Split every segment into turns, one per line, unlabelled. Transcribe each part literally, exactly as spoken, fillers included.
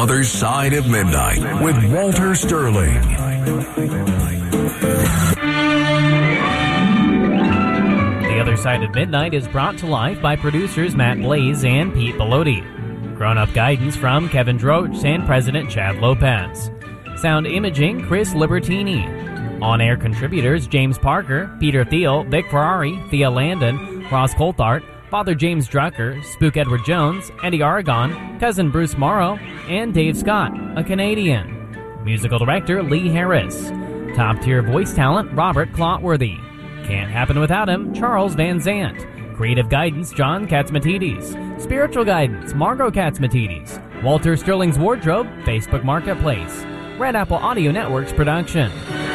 Other Side of Midnight with Walter Sterling.
The Other Side of Midnight is brought to life by producers Matt Blaze and Pete Bellotti. Grown-up guidance from Kevin Droach and President Chad Lopez. Sound imaging, Chris Libertini. On-air contributors, James Parker, Peter Thiel, Vic Ferrari, Thea Landon, Ross Coulthart, Father James Drucker, Spook Edward Jones, Eddie Aragon, Cousin Bruce Morrow, and Dave Scott, a Canadian. Musical director, Lee Harris. Top-tier voice talent, Robert Clotworthy. Can't happen without him, Charles Van Zant. Creative guidance, John Katzmatidis. Spiritual guidance, Margot Katzmatidis. Walter Sterling's Wardrobe, Facebook Marketplace. Red Apple Audio Network's production.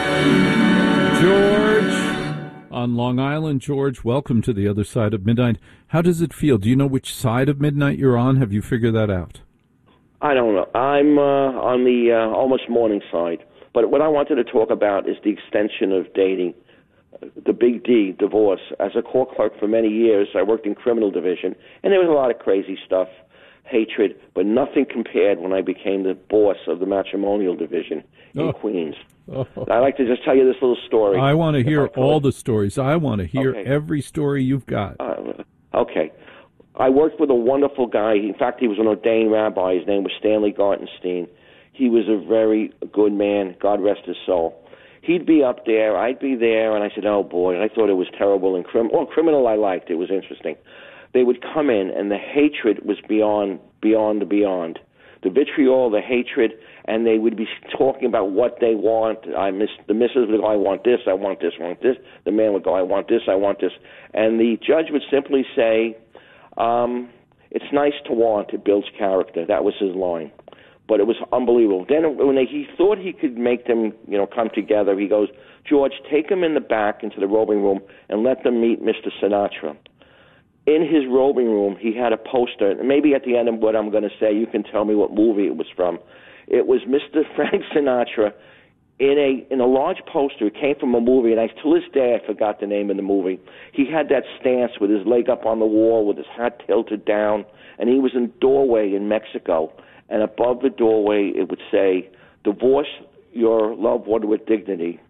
George on Long Island. George, welcome to the Other Side of Midnight. How does it feel? Do you know which side of midnight you're on? Have you figured that out?
I don't know. I'm uh, on the uh, almost morning side. But what I wanted to talk about is the extension of dating. The big D, divorce. As a court clerk for many years, I worked in criminal division, and there was a lot of crazy stuff, hatred, but nothing compared when I became the boss of the matrimonial division in
oh.
Queens.
Oh.
I'd like to just tell you this little story.
I want to hear all the stories. I want to hear
okay.
every story you've got.
Uh, okay. I worked with a wonderful guy. In fact, he was an ordained rabbi. His name was Stanley Gartenstein. He was a very good man. God rest his soul. He'd be up there, I'd be there, and I said, oh, boy, and I thought it was terrible. And crim- well, criminal I liked. It was interesting. They would come in, and the hatred was beyond, beyond the beyond. The vitriol, the hatred, and they would be talking about what they want. I miss The missus would go, I want this, I want this, I want this. The man would go, I want this, I want this. And the judge would simply say, um, it's nice to want, it builds character. That was his line. But it was unbelievable. Then when they, he thought he could make them, you know, come together, he goes, George, take them in the back into the robing room and let them meet Mister Sinatra. In his robing room, he had a poster. Maybe at the end of what I'm going to say, you can tell me what movie it was from. It was Mister Frank Sinatra in a in a large poster. It came from a movie, and I, to this day I forgot the name of the movie. He had that stance with his leg up on the wall, with his hat tilted down, and he was in a doorway in Mexico. And above the doorway, it would say, divorce your loved one with dignity.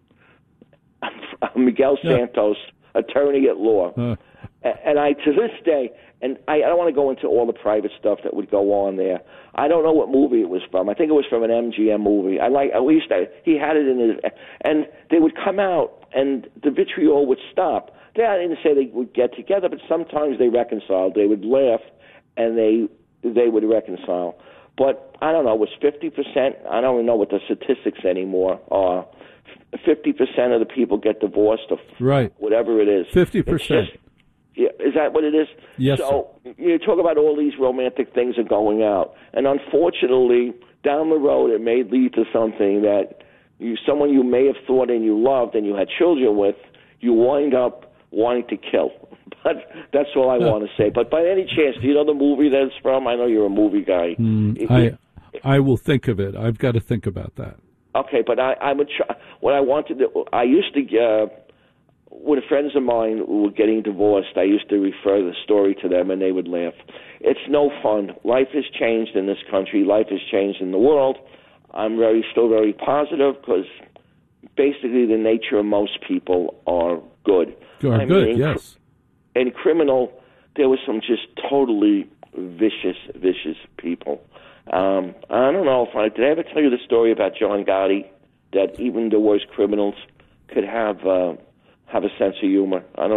Miguel Santos, yeah. Attorney at law. Huh. And I, to this day, and I, I don't want to go into all the private stuff that would go on there. I don't know what movie it was from. I think it was from an M G M movie. I like, at least I, he had it in his, and they would come out, and the vitriol would stop. They, I didn't say they would get together, but sometimes they reconciled. They would laugh, and they they would reconcile. But I don't know, it was fifty percent. I don't even know what the statistics anymore are. fifty percent of the people get divorced, or
right.
whatever it is.
fifty percent.
Just, yeah, is that what it is?
Yes.
So sir. You talk about all these romantic things are going out. And unfortunately, down the road, it may lead to something that you, someone you may have thought and you loved and you had children with, you wind up wanting to kill. But that's all I want to say. But by any chance, do you know the movie that's from? I know you're a movie guy.
Mm,
it,
I
it,
I will think of it. I've got to think about that.
Okay, but I, I'm a ch- what I wanted to. I used to, uh, with friends of mine who were getting divorced, I used to refer the story to them, and they would laugh. It's no fun. Life has changed in this country. Life has changed in the world. I'm very still very positive because basically the nature of most people are good.
You are
I
good,
mean,
yes.
In criminal, there was some just totally vicious, vicious people. Um, I don't know if I did I ever tell you the story about John Gotti, that even the worst criminals could have uh, have a sense of humor. I don't